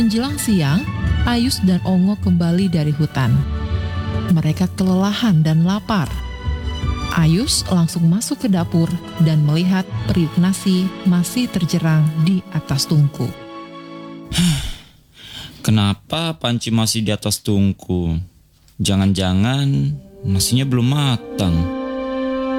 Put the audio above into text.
Menjelang siang, Ayus dan Ongo kembali dari hutan. Mereka kelelahan dan lapar. Ayus langsung masuk ke dapur dan melihat periuk nasi masih terjerang di atas tungku. Kenapa panci masih di atas tungku? Jangan-jangan nasinya belum matang.